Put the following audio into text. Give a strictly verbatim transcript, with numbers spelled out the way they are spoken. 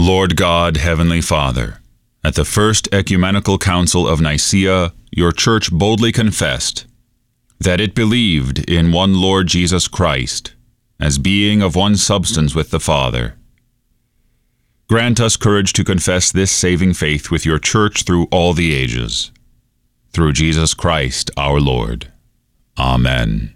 Lord God, Heavenly Father, at the First Ecumenical Council of Nicaea, your Church boldly confessed that it believed in one Lord Jesus Christ, as being of one substance with the Father. Grant us courage to confess this saving faith with your Church through all the ages. Through Jesus Christ our Lord. Amen.